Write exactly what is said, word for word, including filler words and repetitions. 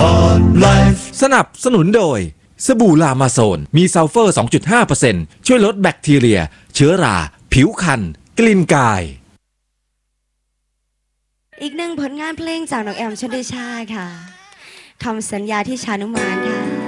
สนับสนุนโดยสบู่ลามาโซนมีซัลเฟอร์ สองจุดห้าเปอร์เซ็นต์ ช่วยลดแบคทีเรียเชื้อราผิวคันกลิ่นกายอีกหนึ่งผลงานเพลงจากน้องแอมชลิชาค่ะคำสัญญาที่ชานุมานค่ะ